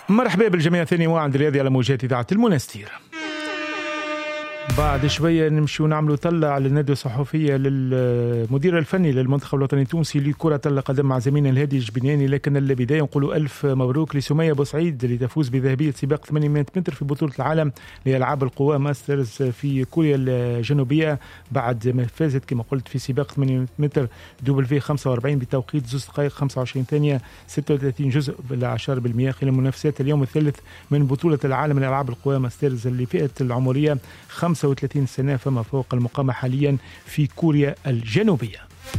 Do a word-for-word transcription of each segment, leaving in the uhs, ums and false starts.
مرحبا بالجميع، ثاني واحد رياضي على موجات إذاعة المنستير. بعد شوية نمشي ونعملوا طلع على الندوة الصحفية للمدير الفني للمنتخب الوطني التونسي لكرة القدم مع زميلنا الهادي الجبناني. لكن البداية نقولوا ألف مبروك لسمية بوسعيد اللي تفوز بذهبية سباق ثمانمائة متر في بطولة العالم لألعاب القوى ماسترز في كوريا الجنوبية، بعد ما فازت كما قلت في سباق ثمانمائة متر دبليو خمسة وأربعين بتوقيت زوز دقائق خمسة وعشرين ثانية ستة وثلاثين جزء بالعشر بالمئة خلال منافسات اليوم الثالث من بطولة العالم لألعاب القوى ماسترز اللي فئة العمرية خمسة وثلاثين سنة فما فوق المقامة حاليا في كوريا الجنوبية.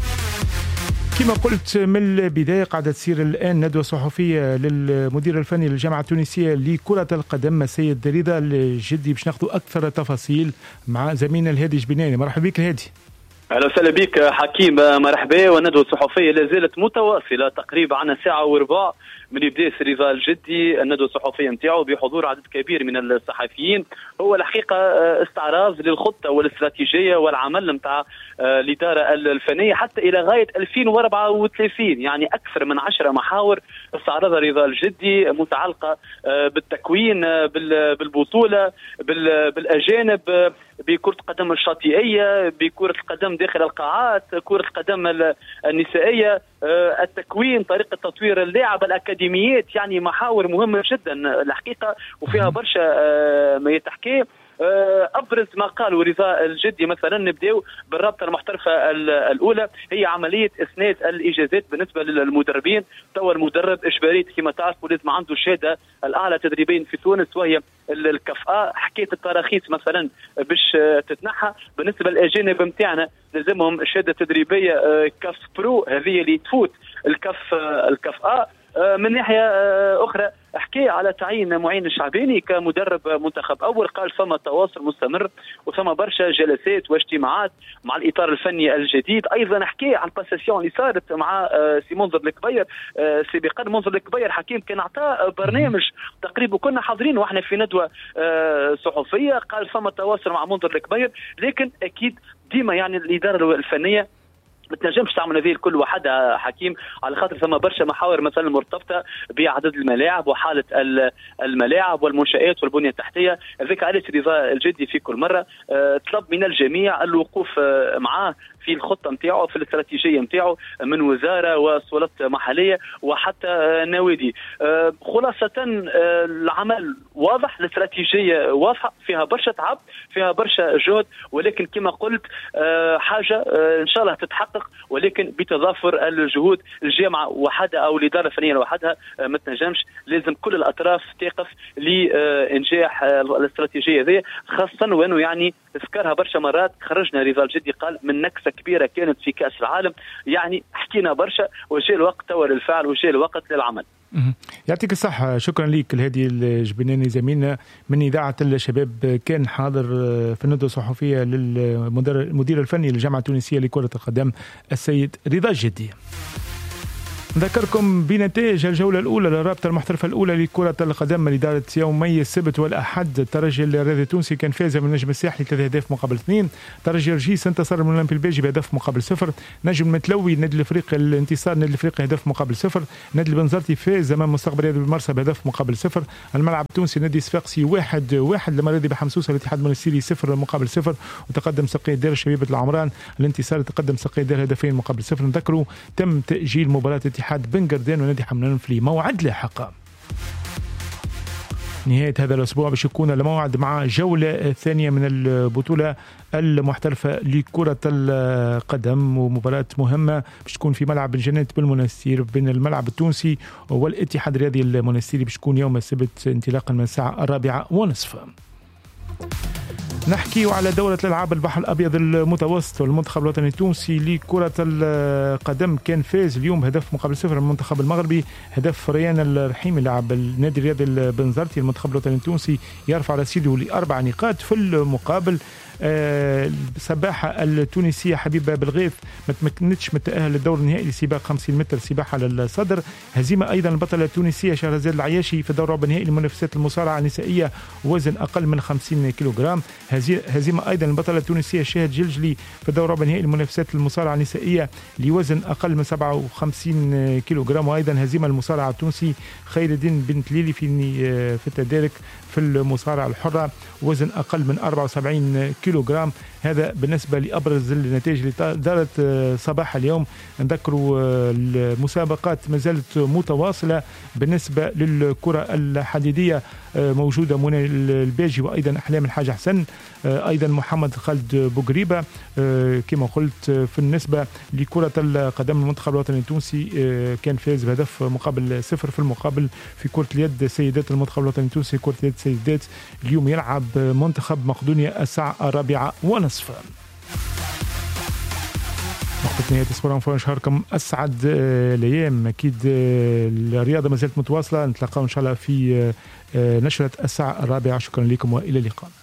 كما قلت من البداية قاعدة تصير الآن ندوة صحفية للمدير الفني للجامعة التونسية لكرة القدم السيد رضا الجدي باش ناخذوا أكثر تفاصيل مع زميلنا الهادي الجبناني. مرحبا بك الهادي. اهلا وسهلا بك حكيم، مرحبا. والندوة الصحفية لا زالت متواصلة تقريبا عن ساعة وربع من بداية رضا الجدي الندوة الصحفية نتاعو بحضور عدد كبير من الصحفيين. هو الحقيقة استعراض للخطة والاستراتيجية والعمل نتاع الإدارة الفنية حتى إلى غاية ألفين وأربعة وثلاثين، يعني أكثر من عشرة محاور استعرضها رضا الجدي متعلقة بالتكوين، بالبطولة، بالأجانب، بكرة القدم الشاطئية، بكرة القدم داخل القاعات، كرة القدم النسائية، التكوين، طريقة تطوير اللاعب، الأكاديميات، يعني محاور مهمة جدا الحقيقة وفيها برشا ما يتحكي. أبرز ما قالوا رضا الجدي مثلا نبداو بالرابطة المحترفة الأولى، هي عملية إسناد الإجازات بالنسبة للمدربين. توا المدرب إجباري كما تعرفوا لازم عنده الشهادة الأعلى تدريبيا في تونس وهي الكفاءة. حكاية التراخيص مثلا باش تتنحى بالنسبة للأجانب متاعنا لازمهم الشهادة التدريبية كف برو، هذه اللي تفوت الكف الكفاءة. من ناحية أخرى حكي على تعيين معين الشعباني كمدرب منتخب أول، قال فما تواصل مستمر وفما برشا جلسات واجتماعات مع الإطار الفني الجديد. أيضا حكي عن الباساسيون اللي صارت مع سي منذر الكبير، سابقا منذر الكبير حكيم كان أعطاه برنامج تقريبا كنا حاضرين وإحنا في ندوة صحفية، قال فما تواصل مع منذر الكبير، لكن أكيد ديما يعني الإدارة الفنية ما تنجمش تعمل هذه الكل وحدها حكيم، على خاطر ثم برشا محاور مثلا مرتبطه بعدد الملاعب وحاله الملاعب والمنشآت والبنيه التحتيه. هذاك علاش رضا الجدي في كل مره طلب من الجميع الوقوف معاه في الخطه نتاعو في الاستراتيجيه نتاعو من وزاره وسلطات محليه وحتى نوادي. خلاصه العمل واضح، الاستراتيجيه واضحه، فيها برشا تعب، فيها برشا جهد، ولكن كما قلت حاجه ان شاء الله تتحقق، ولكن بتضافر الجهود. الجامعه وحدها او الاداره الفنيه لوحدها ما تنجمش، لازم كل الاطراف تقف لانجاح الاستراتيجيه هذه، خاصه وانه يعني ذكرها برشا مرات. خرجنا رضا الجدي قال من نكسه كبيره كانت في كاس العالم، يعني حكينا برشا وجاء الوقت توا للفعل وجاء الوقت للعمل. يعطيك الصحة، شكرا لك الهادي الجبناني زميلنا من إذاعة الشباب، كان حاضر في الندوة الصحفية للمدير الفني للجامعة التونسية لكرة القدم السيد رضا الجدي. نذكركم بنتائج الجولة الأولى للرابطة المحترفة الأولى لكرة القدم اللي دارت يومي السبت والأحد. الترجي الرياضي التونسي كان فاز من النجم الساحلي ثلاثة أهداف مقابل اثنين. ترجي رجيس انتصر من الأولمبي البيجي بهدف مقابل صفر. نجم متلوي النادي الأفريقي الانتصار النادي الأفريقي هدف مقابل صفر. نادي البنزرتي فاز أمام مستقبل رياضي بالمرسى بهدف مقابل صفر. الملعب التونسي نادي صفاقسي واحد واحد المرادي بحمصوصة الاتحاد المنستيري صفر مقابل صفر. وتقدم سقي دار شبيبة العمران الانتصار تقدم سقي دار هدفين مقابل صفر. نذكروا تم تأجيل مباراة اتحاد بن قردان ونادي حملان في موعد لاحق. نهاية هذا الأسبوع باش يكون الموعد مع جولة ثانية من البطولة المحترفة لكرة القدم، ومباراة مهمة باش تكون في ملعب الجنات بالمنستير بين الملعب التونسي والاتحاد الرياضي المنستيري، باش تكون يوم السبت انطلاقا من الساعة الرابعة ونصف. نحكي على دورة الألعاب البحر الأبيض المتوسط، والمنتخب الوطني التونسي لكرة القدم كان فاز اليوم بهدف مقابل صفر من المنتخب المغربي. هدف ريان الرحيمي لاعب النادي الرياضي البنزرتي. المنتخب الوطني التونسي يرفع رصيده لأربع نقاط. في المقابل السباحة التونسية حبيبة بالغيث ما تمكنتش من التأهل للدور النهائي لسباق خمسين متر سباحة للصدر. هزيمة أيضا البطلة التونسية شهرزاد العياشي في دور ربع النهائي لمنافسات المصارعة النسائية وزن أقل من خمسين كيلوغرام. هزيمة أيضا البطلة التونسية شاهد جلجلي في الدور ربع نهائي المنافسات المصارعة النسائية لوزن أقل من سبعة وخمسين كيلوغرام، وأيضا هزيمة المصارع التونسي خير الدين بن تليلي في في التدارك في المصارعة الحرة وزن أقل من أربعة وسبعين كيلوغرام. هذا بالنسبة لأبرز النتائج اللي دارت صباح اليوم. نذكروا المسابقات ما زالت متواصلة. بالنسبة للكرة الحديدية موجودة منى الباجي وأيضا أحلام الحاج حسن، أيضا محمد خالد بوغريبة. كما قلت في النسبة لكرة القدم المنتخب الوطني التونسي كان فاز بهدف مقابل صفر. في المقابل في كرة اليد سيدات المنتخب الوطني التونسي كرة اليد سيدات اليوم يلعب منتخب مقدونيا الساعة الرابعة ونصف. وقت نهاية اسبوع انفو نشهركم اسعد الايام. اكيد الرياضة ما زالت متواصلة. نتلاقاو ان شاء الله في نشرة الساعة الرابعة. شكرا لكم والى اللقاء.